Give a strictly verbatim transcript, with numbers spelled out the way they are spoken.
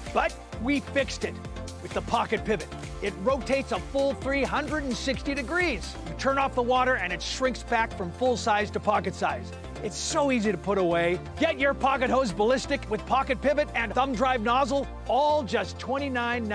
But we fixed it with the Pocket Pivot. It rotates a full three hundred sixty degrees. You turn off the water and it shrinks back from full size to pocket size. It's so easy to put away. Get your pocket hose ballistic with Pocket Pivot and thumb drive nozzle, all just twenty-nine